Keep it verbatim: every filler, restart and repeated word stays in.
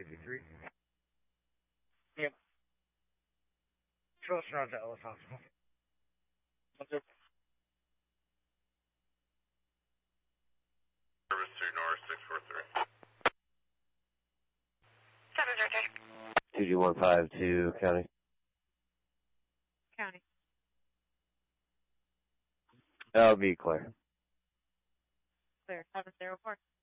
fifty-three. Yep. Trust route to Ellis Hospital. Okay. Service to North six four three. seven zero three. two G one five two, County. County. That'll be clear. Clear. seven zero four.